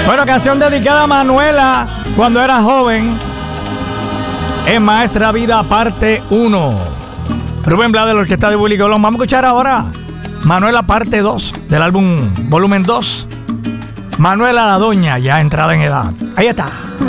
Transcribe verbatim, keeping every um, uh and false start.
Bueno, canción dedicada a Manuela cuando era joven. En Maestra Vida, parte uno. Rubén Blades, la orquesta de Willy Colón. Vamos a escuchar ahora Manuela, parte dos del álbum volumen dos. Manuela la Doña, ya entrada en edad. Ahí está.